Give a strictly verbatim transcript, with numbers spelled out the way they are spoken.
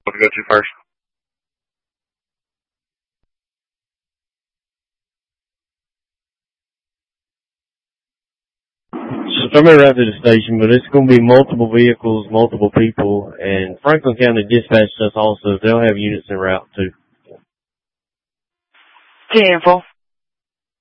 want to go to first? So somebody right to the station, but it's going to be multiple vehicles, multiple people, and Franklin County Dispatch does also. They'll have units en route too. Ten four.